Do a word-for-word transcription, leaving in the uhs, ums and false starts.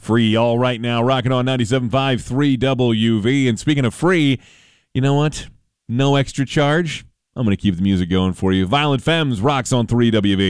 Free All right now, rocking on ninety-seven point five, three W V. And speaking of free, you know what? No extra charge. I'm going to keep the music going for you. Violent Femmes rocks on three W V.